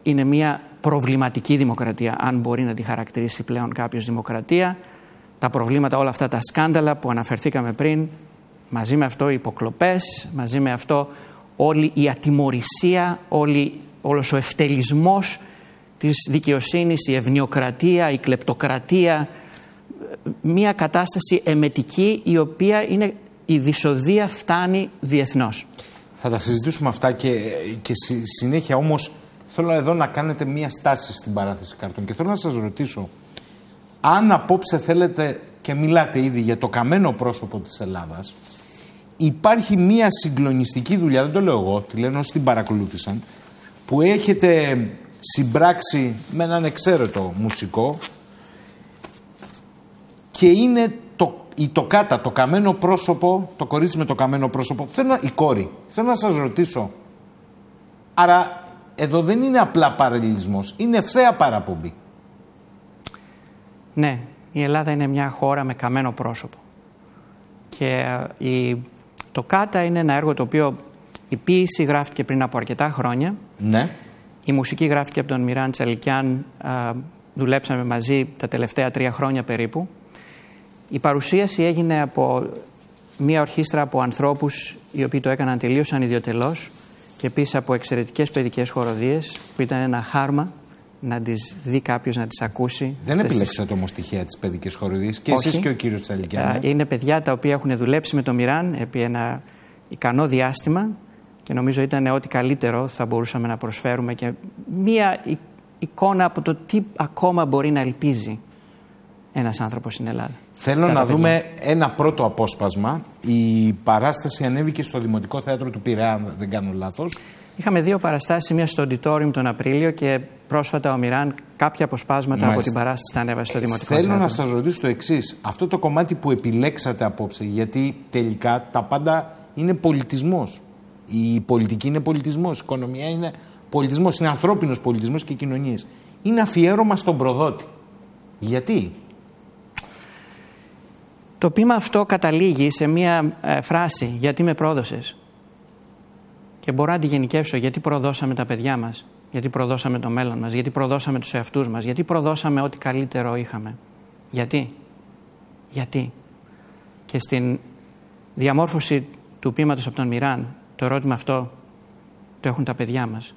είναι μια προβληματική δημοκρατία, αν μπορεί να τη χαρακτηρίσει πλέον κάποιος δημοκρατία. Τα προβλήματα, όλα αυτά τα σκάνδαλα που αναφερθήκαμε πριν, μαζί με αυτό οι υποκλοπές, μαζί με αυτό όλη η ατιμωρησία, όλος ο ευτελισμός της δικαιοσύνης, η ευνοιοκρατία, η κλεπτοκρατία, μια κατάσταση εμετική η οποία είναι, η δυσοδεία φτάνει διεθνώς. Θα τα συζητήσουμε αυτά και συνέχεια, όμως θέλω εδώ να κάνετε μια στάση στην παράθεση καρτών και θέλω να σας ρωτήσω αν απόψε θέλετε και μιλάτε ήδη για το καμένο πρόσωπο της Ελλάδας. Υπάρχει μια συγκλονιστική δουλειά, δεν το λέω εγώ, τη λένε όσοι την παρακολούθησαν, που έχετε συμπράξει με έναν εξαίρετο μουσικό και είναι η τοκάτα, το καμένο πρόσωπο, το κορίτσι με το καμένο πρόσωπο, η κόρη. Θέλω να σας ρωτήσω, άρα εδώ δεν είναι απλά παραλληλισμός, είναι ευθέα παραπομπή. Ναι, η Ελλάδα είναι μια χώρα με καμένο πρόσωπο. Και το Κάτα είναι ένα έργο το οποίο η ποίηση γράφτηκε πριν από αρκετά χρόνια. Ναι. Η μουσική γράφτηκε από τον Μιράν Τσαλικιάν. Δουλέψαμε μαζί τα τελευταία 3 χρόνια περίπου. Η παρουσίαση έγινε από μια ορχήστρα από ανθρώπους οι οποίοι το έκαναν τελείως ανιδιοτελώς και επίσης από εξαιρετικές παιδικές χοροδίες που ήταν ένα χάρμα να τις δει κάποιος, να τις ακούσει. Δεν επιλέξατε όμως τυχαία τις παιδικές χοροδίες και εσείς και ο κύριος Τσαλικιάν. Είναι παιδιά τα οποία έχουν δουλέψει με τον Μιράν επί ένα ικανό διάστημα και νομίζω ήταν ό,τι καλύτερο θα μπορούσαμε να προσφέρουμε και μία εικόνα από το τι ακόμα μπορεί να ελπίζει ένας άνθρωπος στην Ελλάδα. Θέλω να δούμε ένα πρώτο απόσπασμα. Η παράσταση ανέβηκε στο Δημοτικό Θέατρο του Πειραιά, αν δεν κάνω λάθος. Είχαμε 2 παραστάσεις, μία στο Auditorium τον Απρίλιο και πρόσφατα ο Μιράν κάποια αποσπάσματα από την παράσταση τα ανέβασε στο Δημοτικό Θέατρο. Θέλω να σας ρωτήσω το εξής. Αυτό το κομμάτι που επιλέξατε απόψε, γιατί τελικά τα πάντα είναι πολιτισμός. Η πολιτική είναι πολιτισμός, η οικονομία είναι πολιτισμός, είναι ανθρώπινος πολιτισμός και κοινωνίες. Είναι αφιέρωμα στον προδότη. Γιατί? Το ποίημα αυτό καταλήγει σε μία φράση «Γιατί με πρόδωσες». Και μπορώ να τη γενικεύσω γιατί προδώσαμε τα παιδιά μας, γιατί προδώσαμε το μέλλον μας, γιατί προδώσαμε τους εαυτούς μας, γιατί προδώσαμε ό,τι καλύτερο είχαμε. Γιατί. Και στην διαμόρφωση του ποίηματος από τον Μιράν, το ερώτημα αυτό το έχουν τα παιδιά μας.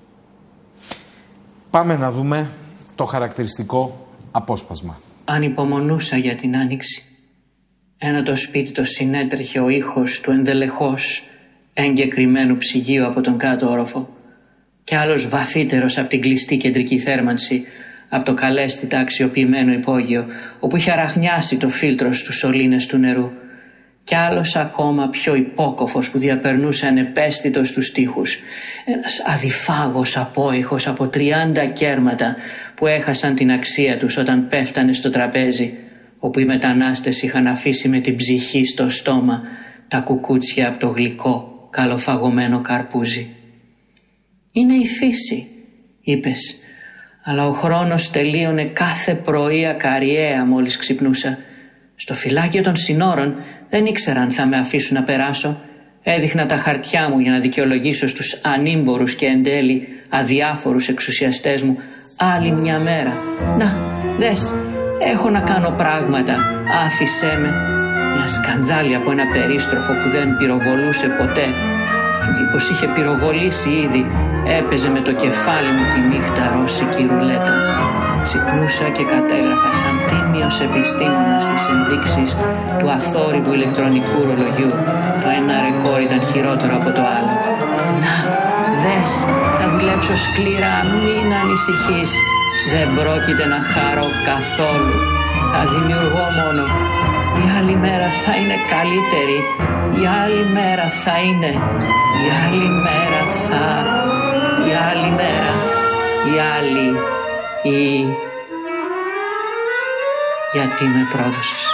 Πάμε να δούμε το χαρακτηριστικό απόσπασμα. Ανυπομονούσα για την άνοιξη. Ενώ το σπίτι το συνέτρεχε ο ήχος του ενδελεχώς εγκεκριμένου ψυγείου από τον κάτω όροφο και άλλος βαθύτερος από την κλειστή κεντρική θέρμανση από το καλέσθητα αξιοποιημένο υπόγειο όπου είχε αραχνιάσει το φίλτρο στους σωλήνες του νερού και άλλος ακόμα πιο υπόκοφος που διαπερνούσε ανεπαίσθητος στους τοίχους, ένας αδιφάγος απόϊχος από 30 κέρματα που έχασαν την αξία τους όταν πέφτανε στο τραπέζι, όπου οι μετανάστες είχαν αφήσει με την ψυχή στο στόμα τα κουκούτσια από το γλυκό καλοφαγωμένο καρπούζι. «Είναι η φύση», είπες, αλλά ο χρόνος τελείωνε κάθε πρωί ακαριέα μόλις ξυπνούσα. Στο φυλάκιο των συνόρων δεν ήξερα αν θα με αφήσουν να περάσω. Έδειχνα τα χαρτιά μου για να δικαιολογήσω στους ανήμπορους και εν τέλει αδιάφορους εξουσιαστές μου άλλη μια μέρα. Να, δες, έχω να κάνω πράγματα, άφησέ με. Μια σκανδάλη από ένα περίστροφο που δεν πυροβολούσε ποτέ. Μήπως είχε πυροβολήσει ήδη, έπαιζε με το κεφάλι μου τη νύχτα ρώσικη ρουλέτα. Ξυπνούσα και κατέγραφα σαν τίμιος επιστήμονας τις ενδείξεις του αθόρυβου ηλεκτρονικού ρολογιού. Το ένα ρεκόρ ήταν χειρότερο από το άλλο. Να, δες, θα δουλέψω σκληρά, μην ανησυχείς. Δεν πρόκειται να χαρώ καθόλου. Θα δημιουργώ μόνο. Η άλλη μέρα θα είναι καλύτερη. Η άλλη μέρα θα είναι. Η άλλη μέρα θα. Η άλλη μέρα. Η άλλη. Γιατί με πρόδωσες.